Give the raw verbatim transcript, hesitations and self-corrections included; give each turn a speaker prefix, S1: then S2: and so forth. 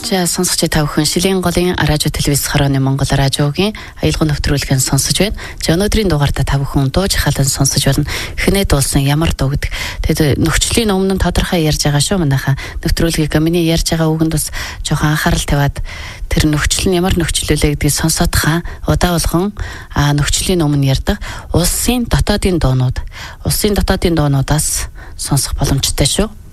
S1: За сонсогч та бүхэн Шилийн голын радио телевиз хорооны Монгол радиогийн аялал нэвтрүүлгийг сонсож байна. За өнөөдрийн дугаартаа та бүхэн дууж халан сонсож байна. Хинээ дуулсан ямар дуу гэдэг. Тэгээд нөхцөлийн өмнө тодорхой ярьж байгаа шүү манайха. Нэвтрүүлгийг миний ярьж байгаа үгэнд бас жоохон анхаарал тавиад тэр нөхцөл нь ямар нөхцөлөлөө гэдгийг сонсоод хаа удаа болгон а нөхцөлийн өмнө ярьдаг улсын дотоодын дуунууд улсын дотоодын дуунуудаас сонсох боломжтой шүү.